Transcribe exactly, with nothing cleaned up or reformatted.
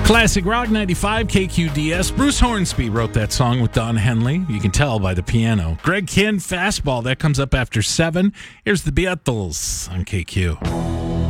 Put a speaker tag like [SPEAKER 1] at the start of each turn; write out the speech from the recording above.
[SPEAKER 1] Classic Rock ninety-five K Q D S. Bruce Hornsby wrote that song with Don Henley. You can tell by the piano. Greg Kihn, Fastball. That comes up after seven. Here's the Beatles on K Q.